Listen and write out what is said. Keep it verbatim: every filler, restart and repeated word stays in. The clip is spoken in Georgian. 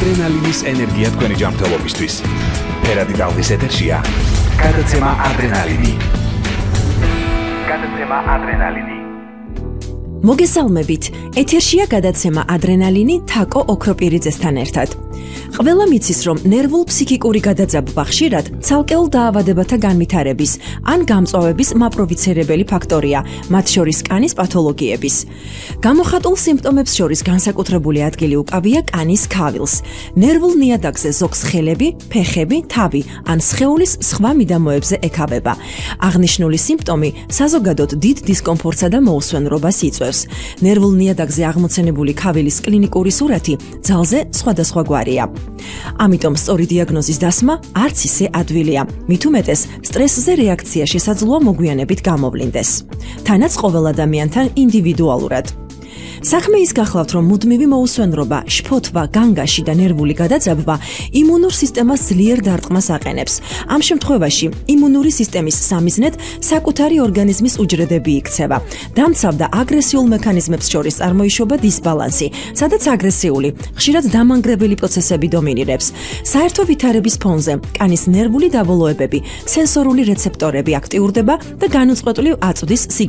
ადრენალინის ენერგია თქვენი ჯანმრთელობისთვის. ფერადი ტალღის ეთერშია გადაცემა ადრენალინი. გადაცემა ადრენალინი. მოგესალმებით. ეთერშია გადაცემა ადრენალინი თაკო ოქროპირიძესთან ერთად. ყველა მიცის, რომ ნერვულ-ფსიქიკური გადაძაბვა ხშირად ცალკეულ დაავადებათა განვითარების ან გამწვავების მაპროვოცირებელი ფაქტორია, მათ შორის კანის პათოლოგიების. გამოხატულ სიმპტომებს შორის განსაკუთრებული ადგილი უკავია კანის ქავილს. ნერვულ ნიადაგზე ზოგს ხელები, ფეხები, თავი ან სხეულის სხვა მიდამოებზე ეკავება. აღნიშნული სიმპტომი საზოგადოდ დიდ დისკომფორტსა და მოუსვენრობას იწვევს. ნერვულ ნიადაგზე აღმოცენებული ქავილის კლინიკური სურათი ძალზე სხვადასხვაგვარია. ამიტომ სწორი დიაგნოზის დასმა არც ისე ადვილია. მით უმეტეს, სტრესზე რეაქცია შესაძლოა მოგვიანებით გამოვლინდეს. თანაც ყოველ ადამიანთან ინდივიდუალურად. საქმე ის გახლავთ, რომ მუდმივი მოუსვენრობა, შფოთვა, განგაში და ნერვული გადაძაბვა იმუნურ სისტემას ძლიერ დარტყმას აყენებს. ამ შემთხვევაში იმუნური სისტემის სამიზნედ საკუთარი ორგანიზმის უჯრედები იქცევა. დამცავ და აგრესიულ მექანიზმებს შორის წარმოიშობა დისბალანსი, სადაც აგრესიული, ხშირად დამანგრებელი პროცესები დომინირებს. საერთო ვითარების ფონზე კანის ნერვული დაბოლოებები, სენსორული რეცეპტორები აქტიურდება და განუწყვეტლივ აწვდის